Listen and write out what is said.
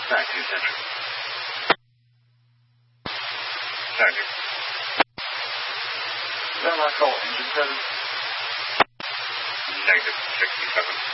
Track contention. Tracking. Semi-call engine 7. Negative 67.